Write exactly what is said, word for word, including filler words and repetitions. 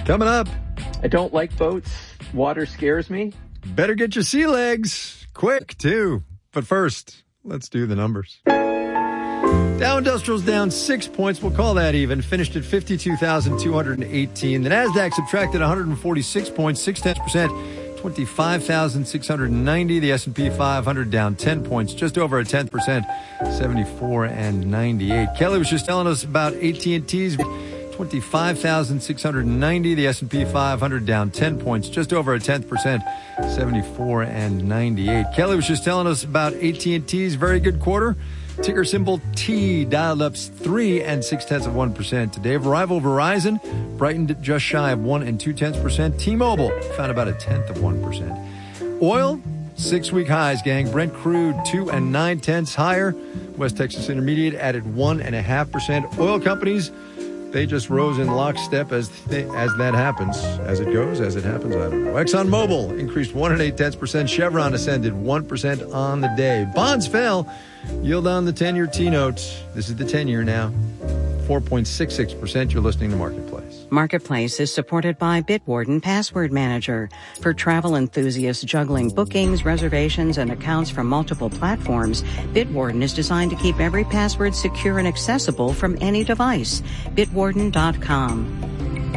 Coming up. I don't like boats. Water scares me. Better get your sea legs. Quick, too. But first, let's do the numbers. Dow Industrial's down six points. We'll call that even. Finished at fifty-two thousand two hundred eighteen. The NASDAQ subtracted one hundred forty-six points, six tenths percent, twenty-five thousand six hundred ninety. The S and P five hundred down ten points, just over a tenth percent, seventy-four and ninety-eight. Kelly was just telling us about A T and T's. twenty-five thousand six hundred ninety. The S and P five hundred down ten points, just over a tenth percent, seventy-four and ninety-eight. Kelly was just telling us about A T and T's very good quarter. Ticker symbol T, dialed up three and six tenths of one percent today. Rival Verizon brightened just shy of one and two tenths percent. T-Mobile found about a tenth of one percent. Oil, six week highs, gang. Brent crude two and nine tenths higher. West Texas Intermediate added one and a half percent. Oil companies, they just rose in lockstep as th- as that happens. As it goes, as it happens, I don't know. ExxonMobil increased one and eight tenths percent. Chevron ascended one percent on the day. Bonds fell. Yield on the ten-year T-note. This is the ten-year now. four point six six percent. You're listening to Marketplace. Marketplace is supported by Bitwarden Password Manager. For travel enthusiasts juggling bookings, reservations, and accounts from multiple platforms, Bitwarden is designed to keep every password secure and accessible from any device. Bitwarden dot com.